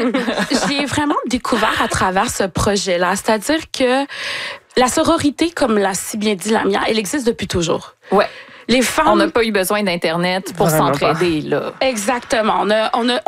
J'ai vraiment découvert à travers ce projet-là. C'est-à-dire que la sororité, comme l'a si bien dit Lamia, elle existe depuis toujours. Ouais. Les femmes... On n'a pas eu besoin d'Internet pour Vraiment s'entraider, là. Exactement.